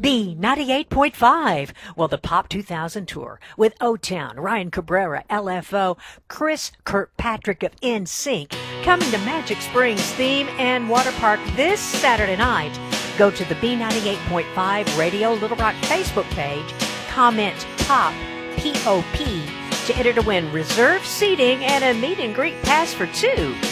B98.5. Well, the Pop 2000 tour with O-Town, Ryan Cabrera, LFO, Chris Kirkpatrick of NSYNC, coming to Magic Springs Theme and Water Park this Saturday night. Go to the B98.5 Radio Little Rock Facebook page, comment POP, P-O-P, to enter to win reserved seating and a meet and greet pass for two.